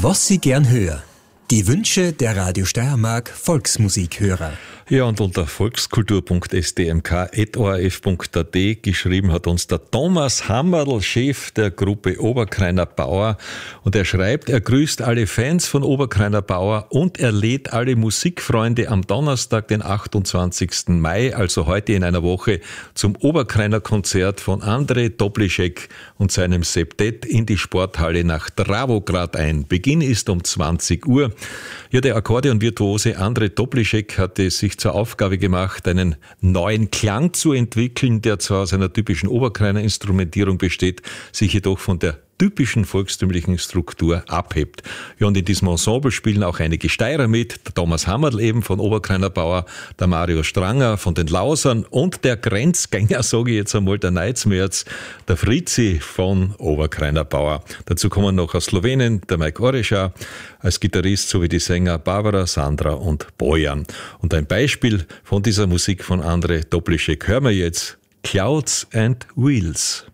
Was Sie gern hören. Die Wünsche der Radio Steiermark Volksmusikhörer. Ja, und unter volkskultur.stmk.orf.at geschrieben hat uns der Thomas Hammerl, Chef der Gruppe Oberkreiner Bauer. Und er schreibt, er grüßt alle Fans von Oberkreiner Bauer und er lädt alle Musikfreunde am Donnerstag, den 28. Mai, also heute in einer Woche, zum Oberkreiner Konzert von André Toplischek und seinem Septett in die Sporthalle nach Dravograd ein. Beginn ist um 20 Uhr. Ja, der Akkordeonvirtuose André Toplischek hatte sich zur Aufgabe gemacht, einen neuen Klang zu entwickeln, der zwar aus einer typischen Oberkreiner Instrumentierung besteht, sich jedoch von der typischen volkstümlichen Struktur abhebt. Ja, und in diesem Ensemble spielen auch einige Steirer mit, der Thomas Hammerl eben von Oberkreiner Bauer, der Mario Stranger von den Lausern und der Grenzgänger, sage ich jetzt einmal, der Neizmerz, der Fritzi von Oberkreiner Bauer. Dazu kommen noch aus Slowenien der Mike Oreschar als Gitarrist sowie die Sänger Barbara, Sandra und Bojan. Und ein Beispiel von dieser Musik von André Toplischek hören wir jetzt, Clouds and Wheels.